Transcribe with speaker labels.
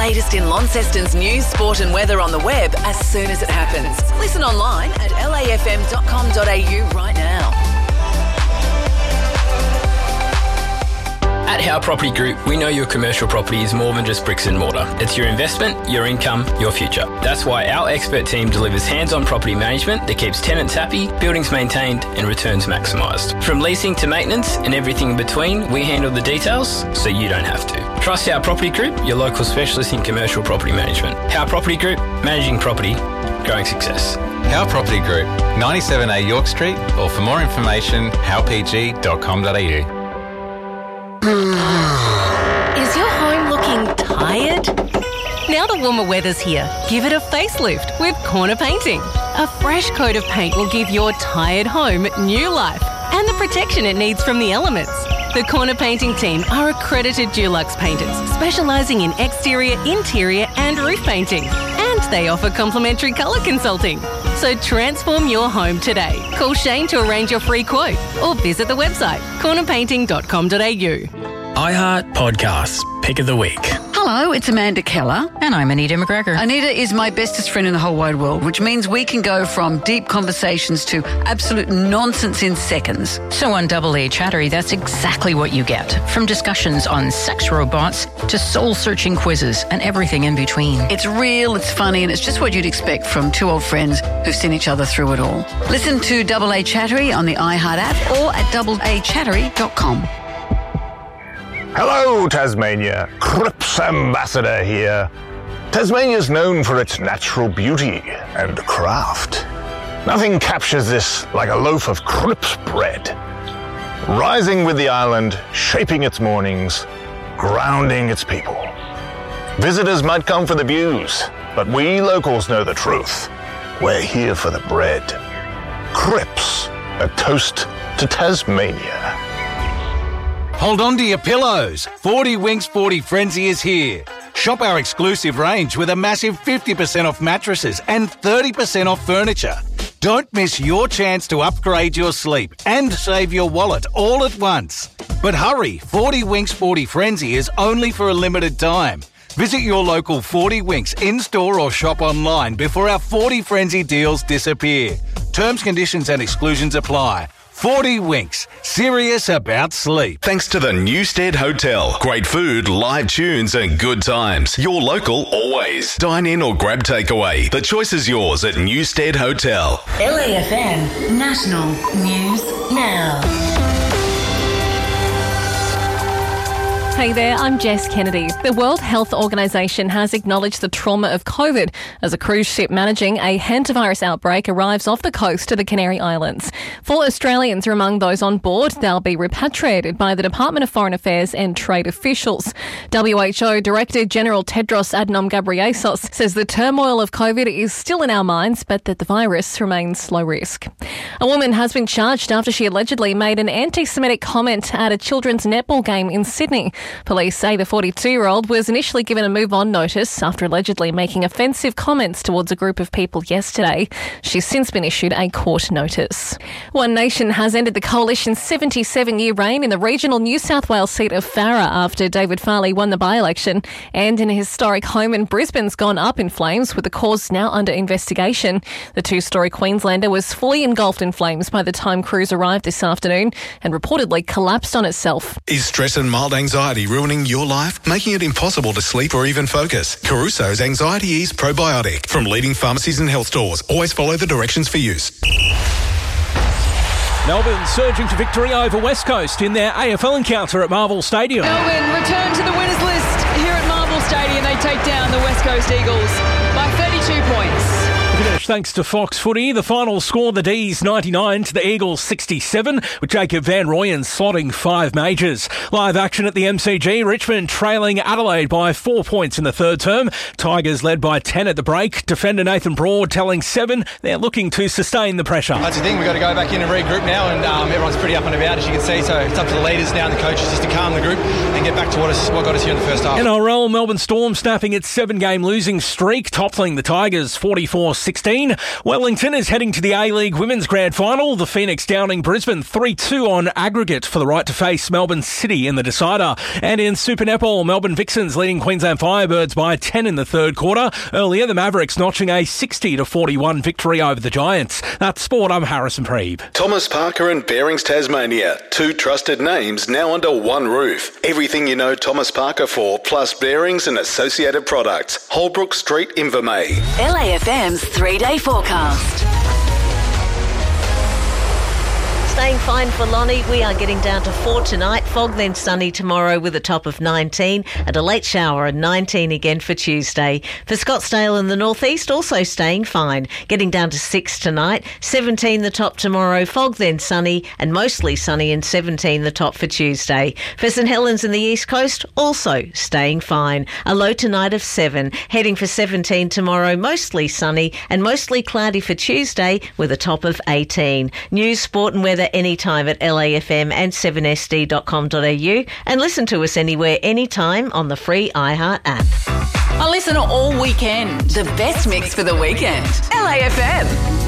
Speaker 1: latest in Launceston's news, sport and weather on the web as soon as it happens. Listen online at lafm.com.au right now.
Speaker 2: At Howe Property Group, we know your commercial property is more than just bricks and mortar. It's your investment, your income, your future. That's why our expert team delivers hands-on property management that keeps tenants happy, buildings maintained and returns maximised. From leasing to maintenance and everything in between, we handle the details so you don't have to. Trust Howe Property Group, your local specialist in commercial property management. Howe Property Group, managing property, growing success.
Speaker 3: Howe Property Group, 97A York Street, or for more information, howpg.com.au.
Speaker 4: Is your home looking tired? Now the warmer weather's here, give it a facelift with Corner Painting. A fresh coat of paint will give your tired home new life and the protection it needs from the elements. The Corner Painting team are accredited Dulux painters, specialising in exterior, interior and roof painting. And they offer complimentary colour consulting. So transform your home today. Call Shane to arrange your free quote or visit the website cornerpainting.com.au.
Speaker 5: iHeart Podcasts, Pick of the Week.
Speaker 6: Hello, it's Amanda Keller.
Speaker 7: And I'm Anita McGregor.
Speaker 6: Anita is my bestest friend in the whole wide world, which means we can go from deep conversations to absolute nonsense in seconds.
Speaker 7: So on Double A Chattery, that's exactly what you get. From discussions on sex robots to soul-searching quizzes and everything in between.
Speaker 6: It's real, it's funny, and it's just what you'd expect from two old friends who've seen each other through it all. Listen to Double A Chattery on the iHeart app or at doubleachattery.com.
Speaker 8: Hello, Tasmania. Cripps Ambassador here. Tasmania's known for its natural beauty and craft. Nothing captures this like a loaf of Cripps bread. Rising with the island, shaping its mornings, grounding its people. Visitors might come for the views, but we locals know the truth. We're here for the bread. Cripps, a toast to Tasmania.
Speaker 9: Hold on to your pillows. 40 Winks 40 Frenzy is here. Shop our exclusive range with a massive 50% off mattresses and 30% off furniture. Don't miss your chance to upgrade your sleep and save your wallet all at once. But hurry, 40 Winks 40 Frenzy is only for a limited time. Visit your local 40 Winks in-store or shop online before our 40 Frenzy deals disappear. Terms, conditions and exclusions apply. 40 Winks, serious about sleep.
Speaker 10: Thanks to the Newstead Hotel. Great food, live tunes and good times. Your local always. Dine in or grab takeaway. The choice is yours at Newstead Hotel.
Speaker 1: LAFM National News Now.
Speaker 11: Hey there, I'm Jess Kennedy. The World Health Organization has acknowledged the trauma of COVID as a cruise ship managing a hantavirus outbreak arrives off the coast of the Canary Islands. 4 Australians are among those on board. They'll be repatriated by the Department of Foreign Affairs and trade officials. WHO Director General Tedros Adhanom Ghebreyesus says the turmoil of COVID is still in our minds, but that the virus remains low risk. A woman has been charged after she allegedly made an anti-Semitic comment at a children's netball game in Sydney. Police say the 42-year-old was initially given a move-on notice after allegedly making offensive comments towards a group of people yesterday. She's since been issued a court notice. One Nation has ended the Coalition's 77-year reign in the regional New South Wales seat of Farrer after David Farley won the by-election, and in a historic home in Brisbane's gone up in flames with the cause now under investigation. The 2-storey Queenslander was fully engulfed in flames by the time crews arrived this afternoon and reportedly collapsed on itself.
Speaker 12: Is stress and mild anxiety ruining your life, making it impossible to sleep or even focus? Caruso's Anxiety Ease Probiotic from leading pharmacies and health stores. Always follow the directions for use.
Speaker 13: Melbourne surging to victory over West Coast in their AFL encounter at Marvel Stadium.
Speaker 14: Melbourne return to the winners list here at Marvel Stadium. They take down the West Coast Eagles by 32 points.
Speaker 13: Finish thanks to Fox Footy. The final score, the D's 99 to the Eagles 67, with Jacob Van Rooyen slotting 5 majors. Live action at the MCG, Richmond trailing Adelaide by 4 points in the third term. Tigers led by 10 at the break. Defender Nathan Broad telling 7 they're looking to sustain the pressure.
Speaker 15: That's the thing, we've got to go back in and regroup now, and everyone's pretty up and about, as you can see, so it's up to the leaders now and the coaches just to calm the group and get back to what got us here in the first half.
Speaker 13: NRL, Melbourne Storm snapping its 7-game losing streak, toppling the Tigers 44-16 14. Wellington is heading to the A-League Women's Grand Final. The Phoenix downing Brisbane 3-2 on aggregate for the right to face Melbourne City in the decider. And in Super Netball, Melbourne Vixens leading Queensland Firebirds by 10 in the third quarter. Earlier, the Mavericks notching a 60-41 victory over the Giants. That's sport. I'm Harrison Preeb.
Speaker 10: Thomas Parker and Bearings Tasmania. 2 trusted names now under one roof. Everything you know Thomas Parker for, plus bearings and associated products. Holbrook Street, Invermay.
Speaker 1: LAFM's 3-day forecast.
Speaker 16: Staying fine for Lonnie. We are getting down to 4 tonight. Fog, then sunny tomorrow with a top of 19 and a late shower and 19 again for Tuesday. For Scottsdale in the northeast, also staying fine. Getting down to 6 tonight. 17 the top tomorrow. Fog, then sunny and mostly sunny and 17 the top for Tuesday. For St Helens in the east coast, also staying fine. A low tonight of 7. Heading for 17 tomorrow. Mostly sunny and mostly cloudy for Tuesday with a top of 18. News, sport and weather anytime at LAFM and 7sd.com.au, and listen to us anywhere, anytime on the free iHeart app.
Speaker 1: I listen all weekend. The best mix for the weekend. LAFM.